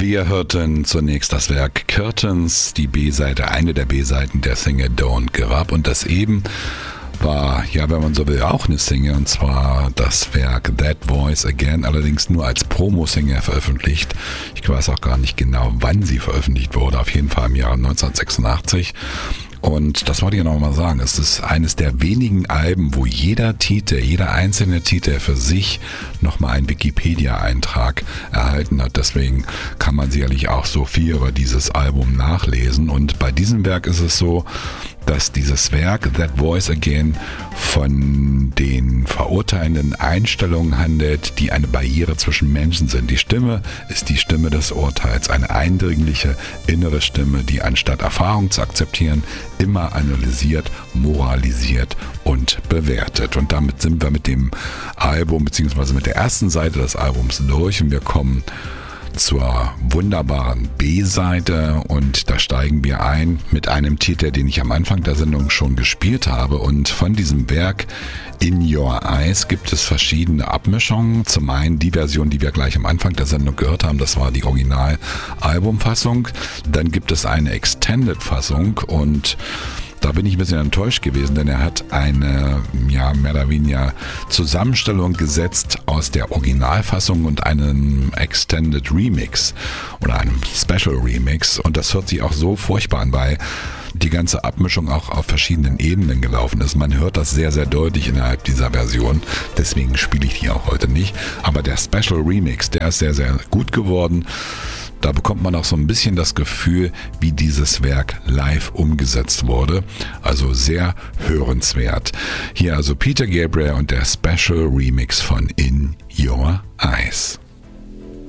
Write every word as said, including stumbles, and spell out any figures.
Wir hörten zunächst das Werk Curtains, die B-Seite, eine der B-Seiten der Single Don't Give Up, und das eben war, ja, wenn man so will, auch eine Single, und zwar das Werk That Voice Again, allerdings nur als Promo-Single veröffentlicht. Ich weiß auch gar nicht genau, wann sie veröffentlicht wurde, auf jeden Fall im Jahre neunzehnhundertsechsundachtzig. Und das wollte ich noch mal sagen, es ist eines der wenigen Alben, wo jeder Titel, jeder einzelne Titel für sich nochmal einen Wikipedia-Eintrag erhalten hat. Deswegen kann man sicherlich auch so viel über dieses Album nachlesen. Und bei diesem Werk ist es so, dass dieses Werk That Voice Again von den verurteilenden Einstellungen handelt, die eine Barriere zwischen Menschen sind. Die Stimme ist die Stimme des Urteils, eine eindringliche innere Stimme, die anstatt Erfahrung zu akzeptieren, immer analysiert, moralisiert und bewertet. Und damit sind wir mit dem Album bzw. mit der ersten Seite des Albums durch, und wir kommen zur wunderbaren B-Seite, und da steigen wir ein mit einem Titel, den ich am Anfang der Sendung schon gespielt habe. Und von diesem Werk In Your Eyes gibt es verschiedene Abmischungen. Zum einen die Version, die wir gleich am Anfang der Sendung gehört haben, das war die Original-Albumfassung. Dann gibt es eine Extended-Fassung, und da bin ich ein bisschen enttäuscht gewesen, denn er hat eine, ja, mehr oder weniger Zusammenstellung gesetzt aus der Originalfassung und einem Extended Remix oder einem Special Remix, und das hört sich auch so furchtbar an, weil die ganze Abmischung auch auf verschiedenen Ebenen gelaufen ist. Man hört das sehr, sehr deutlich innerhalb dieser Version, deswegen spiele ich die auch heute nicht. Aber der Special Remix, der ist sehr, sehr gut geworden. Da bekommt man auch so ein bisschen das Gefühl, wie dieses Werk live umgesetzt wurde. Also sehr hörenswert. Hier also Peter Gabriel und der Special Remix von In Your Eyes.